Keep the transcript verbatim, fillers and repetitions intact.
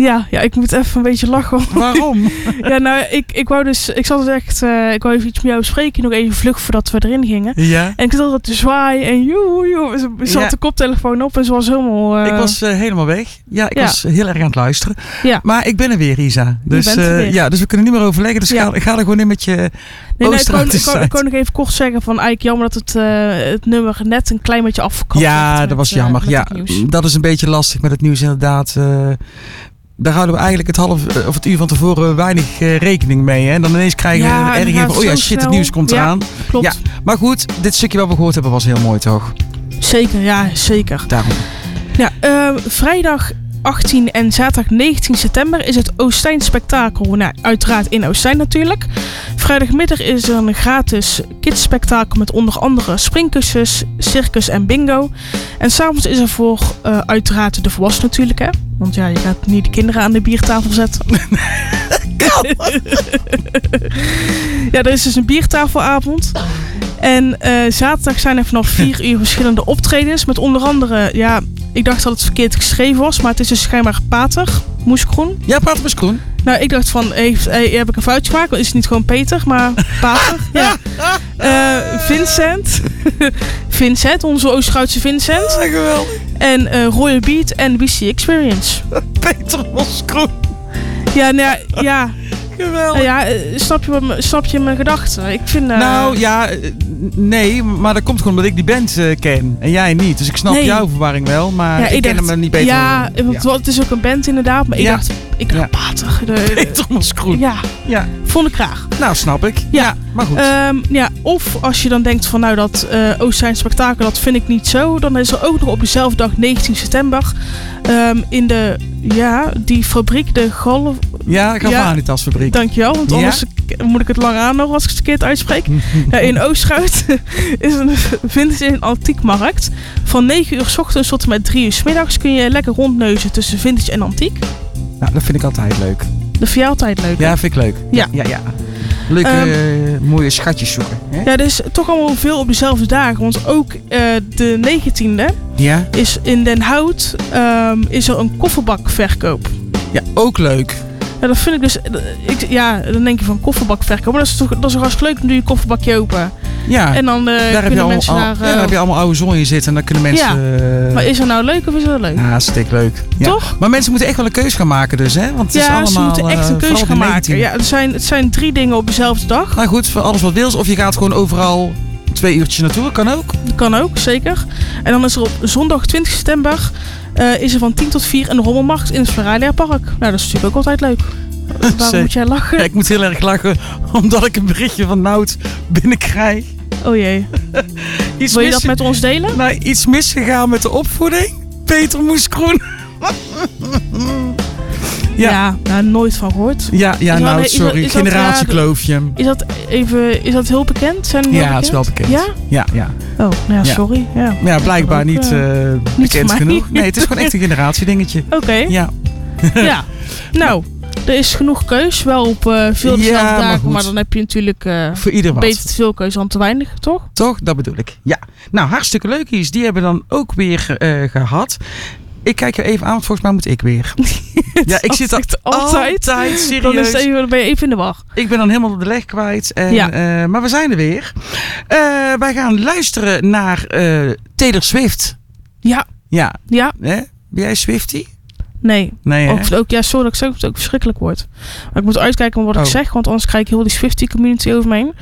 Ja, ja, ik moet even een beetje lachen. Waarom? Ja, nou, ik, ik wou dus... Ik zat dus echt... Uh, ik wou even iets met jou bespreken. Nog even vlug voordat we erin gingen. Ja. En ik zat altijd te zwaaien. En joe, joe. Ze, ze had ja. de koptelefoon op. En ze was helemaal... Uh... Ik was uh, helemaal weg. Ja, ik ja. was heel erg aan het luisteren. Ja. Maar ik ben er weer, Isa. Dus, Je bent er weer. Uh, ja, dus we kunnen niet meer overleggen. Dus ja. ga, ga er gewoon in met je nee, nee, ik, kon, ik, kon, ik kon nog even kort zeggen van... Eigenlijk jammer dat het, uh, het nummer net een klein beetje afgekapt Ja, werd dat was met, jammer. Uh, ja, dat is een beetje lastig met het nieuws inderdaad. Uh, daar houden we eigenlijk het half of het uur van tevoren weinig uh, rekening mee. Hè? En dan ineens krijgen ja, we erg in van, oh ja, shit, snel. Het nieuws komt ja, eraan. Klopt. Ja, maar goed, dit stukje wat we gehoord hebben was heel mooi, toch? Zeker, ja, zeker. Daarom. Ja, uh, vrijdag achttien en zaterdag negentien september is het Oostijn Spektakel. Nou, uiteraard in Oostijn natuurlijk. Vrijdagmiddag is er een gratis kidsspektakel met onder andere springkussens, circus en bingo. En s'avonds is er voor uh, uiteraard de volwassenen natuurlijk, hè. Want ja, je gaat niet de kinderen aan de biertafel zetten. Ja, er is dus een biertafelavond. En uh, zaterdag zijn er vanaf vier uur verschillende optredens. Met onder andere, ja, ik dacht dat het verkeerd geschreven was. Maar het is dus schijnbaar Pater Moeskroen. Ja, Pater Moeskroen. Nou, ik dacht van, heeft, hey, heb ik een foutje gemaakt? Is het niet gewoon Peter, maar Pater? Ja. Uh, Vincent. Vincent, onze Oost-Duitse Vincent. Ja, geweldig. En uh, Royal Beat en W C Experience. Peter Moeskroen. Ja, nou ja... Geweldig. Uh, ja, snap je, snap je mijn gedachten? Ik vind... Uh... Nou, ja, nee, maar dat komt gewoon omdat ik die band uh, ken en jij niet. Dus ik snap nee. jouw verwarring wel, maar ja, ik, ik ken dacht, hem niet beter. Ja, want ja. het is ook een band inderdaad, maar ik ja. dacht, ik dacht, ja. Pater. De, Peter Moeskroen. Ja, ja, vond ik graag. Nou, snap ik. Ja, ja maar goed. Um, ja, of als je dan denkt van, nou, dat uh, Oostijn Spektakel, dat vind ik niet zo. Dan is er ook nog op dezelfde dag, negentien september, um, in de, ja, die fabriek, de Gal... Ja, Galvanitas ja, fabriek. Dankjewel, want anders ja. moet ik het lang aan nog als ik het verkeerd uitspreek. Ja, in Oosterhout is een vintage en antiekmarkt. Van negen uur 's ochtends tot en met drie uur 's middags kun je lekker rondneuzen tussen vintage en antiek. Nou, dat vind ik altijd leuk. Dat vind je altijd leuk? Ja, vind ik leuk. Ja. ja, ja. Leuke, um, uh, mooie schatjes zoeken. Hè? Ja, er is toch allemaal veel op dezelfde dagen. Want ook uh, de negentiende ja? is in Den Hout um, is er een kofferbakverkoop. Ja, ook leuk. Ja, dat vind ik dus... Ik, ja, dan denk je van kofferbakverkoop. Maar dat is toch, dat is toch hartstikke leuk. Dan doe je kofferbakje open. Ja, en dan uh, daar kunnen heb je mensen allemaal, naar... Uh, ja, daar heb je allemaal oude zooi in zitten. En dan kunnen mensen... Ja. Uh, maar is dat nou leuk of is dat leuk? Ja, hartstikke leuk. Ja. Toch? Maar mensen moeten echt wel een keus gaan maken dus, hè? Want het ja, is allemaal, ze moeten echt een uh, keus gaan maken. Ja, het zijn, het zijn drie dingen op dezelfde dag. Nou goed, voor alles wat wils. Of je gaat gewoon overal twee uurtjes naartoe. Kan ook. Dat kan ook, zeker. En dan is er op zondag twintig september... Uh, is er van tien tot vier een rommelmarkt in het Veralia Park. Nou, dat is natuurlijk ook altijd leuk. Waarom moet jij lachen? Ja, ik moet heel erg lachen, omdat ik een berichtje van Nout binnenkrijg. Oh jee. Iets Wil je mis... dat met ons delen? Nou, iets misgegaan met de opvoeding. Peter Moeskroen. Ja, ja nou, nooit van gehoord. Ja, ja nou, dat, sorry. Is dat, is Generatiekloofje. Dat, is dat even, is dat heel bekend? Zijn ja, bekend? het is wel bekend. Ja? Ja, ja. Oh, nou ja, sorry. Ja, ja blijkbaar ook, niet, uh, niet bekend genoeg. Nee, het is gewoon echt een generatiedingetje. Oké. Okay. Ja. Ja, nou... Er is genoeg keus, wel op uh, veel dezelfde ja, dagen, maar, maar dan heb je natuurlijk uh, voor ieder wat. Beter te veel keus dan te weinig, toch? Toch, dat bedoel ik. Ja. Nou, hartstikke leuk is. Die hebben dan ook weer uh, gehad. Ik kijk er even aan, want volgens mij moet ik weer. Ja, ik zit er altijd, altijd serieus. Dan, is even, dan ben je even in de wacht. Ik ben dan helemaal de leg kwijt. En, ja. uh, maar we zijn er weer. Uh, wij gaan luisteren naar uh, Taylor Swift. Ja. Ja. Ja. Hè? Ben jij Swiftie? Nee. nee ook, ook, ja, sorry dat ik zeg dat het ook verschrikkelijk wordt. Maar ik moet uitkijken wat oh. ik zeg, want anders krijg ik heel die Swiftie community over me heen.